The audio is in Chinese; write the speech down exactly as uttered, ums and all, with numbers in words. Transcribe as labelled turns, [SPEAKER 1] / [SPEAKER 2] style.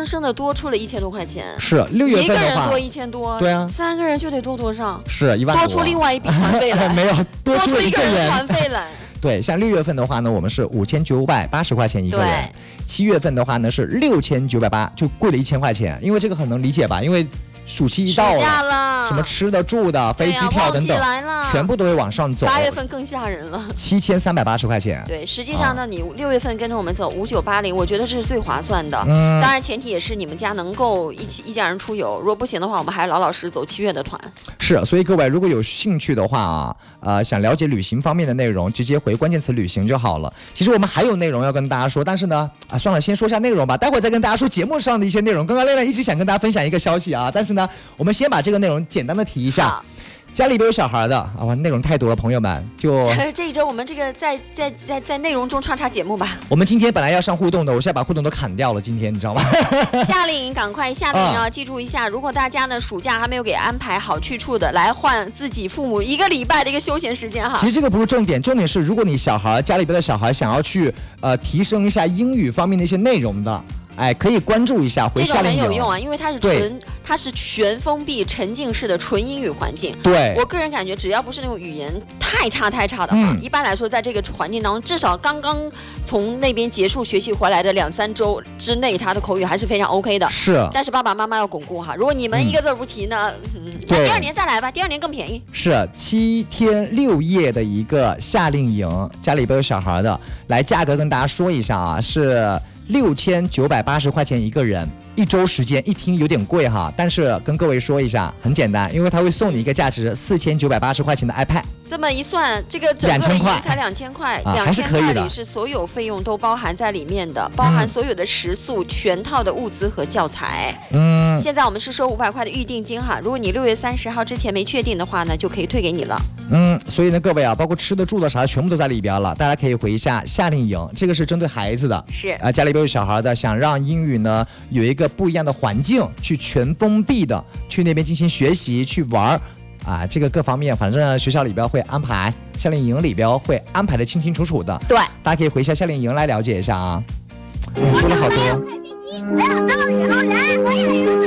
[SPEAKER 1] 生生的多出了一千多块钱。
[SPEAKER 2] 是六月份的话，
[SPEAKER 1] 一个人多一千多，
[SPEAKER 2] 对啊，
[SPEAKER 1] 三个人就得多多少？
[SPEAKER 2] 是一万多，
[SPEAKER 1] 多出另外一笔团费来，
[SPEAKER 2] 没有多
[SPEAKER 1] 出一个
[SPEAKER 2] 出一人
[SPEAKER 1] 人团费来。
[SPEAKER 2] 对，像六月份的话呢，我们是五千九百八十块钱一个人；七月份的话呢是六千九百八，就贵了一千块钱。因为这个很能理解吧？因为暑期一到了，
[SPEAKER 1] 暑假了，
[SPEAKER 2] 什么吃的、住的、飞机票等等，全部都会往上走。
[SPEAKER 1] 八月份更吓人了，
[SPEAKER 2] 七千三百八十块钱。
[SPEAKER 1] 对，实际上呢，啊、你六月份跟着我们走五九八零，我觉得这是最划算的。
[SPEAKER 2] 嗯，
[SPEAKER 1] 当然前提也是你们家能够一起一家人出游，如果不行的话，我们还是老老实实走七月的团。
[SPEAKER 2] 是，所以各位如果有兴趣的话啊，呃，想了解旅行方面的内容，直接回关键词旅行就好了。其实我们还有内容要跟大家说，但是呢，啊，算了，先说一下内容吧，待会儿再跟大家说节目上的一些内容。刚刚亮亮一直想跟大家分享一个消息啊，但是呢，我们先把这个内容简单的提一下。家里边有小孩的啊，内容太多了，朋友们就
[SPEAKER 1] 这一周我们这个在在在在内容中穿插节目吧。
[SPEAKER 2] 我们今天本来要上互动的，我现在把互动都砍掉了。今天你知道吗？
[SPEAKER 1] 夏令营赶快夏令营啊！记住一下，如果大家呢暑假还没有给安排好去处的，来换自己父母一个礼拜的一个休闲时间哈。
[SPEAKER 2] 其实这个不是重点，重点是如果你小孩家里边的小孩想要去呃提升一下英语方面的一些内容的。哎，可以关注一下回夏令营，
[SPEAKER 1] 这种很有用啊，因为它是纯，它是全封闭、沉浸式的纯英语环境。
[SPEAKER 2] 对，
[SPEAKER 1] 我个人感觉，只要不是那种语言太差太差的话，嗯、一般来说，在这个环境当中，至少刚刚从那边结束学习回来的两三周之内，他的口语还是非常 OK 的。
[SPEAKER 2] 是，
[SPEAKER 1] 但是爸爸妈妈要巩固哈，如果你们一个字不提呢，嗯，那第二年再来吧，第二年更便宜。
[SPEAKER 2] 是七天六夜的一个夏令营，家里边有小孩的，来价格跟大家说一下啊，是。六千九百八十块钱一个人，一周时间，一听有点贵哈，但是跟各位说一下，很简单，因为它会送你一个价值四千九百八十块钱的 iPad。
[SPEAKER 1] 这么一算，这个整个营才两千块，两千块里是所有费用都包含在里面的，包含所有的食宿、嗯、全套的物资和教材。
[SPEAKER 2] 嗯，
[SPEAKER 1] 现在我们是收五百块的预定金哈，如果你六月三十号之前没确定的话呢，就可以退给你了。
[SPEAKER 2] 嗯，所以呢，各位啊，包括吃的、住的啥的，全部都在里边了，大家可以回一下夏令营，这个是针对孩子的，
[SPEAKER 1] 是
[SPEAKER 2] 啊、呃，家里边有小孩的，想让英语呢有一个不一样的环境，去全封闭的去那边进行学习、去玩。啊，这个各方面，反正学校里边会安排，夏令营里边会安排的清清楚楚的。
[SPEAKER 1] 对，
[SPEAKER 2] 大家可以回一下夏令营来了解一下啊。说了好多。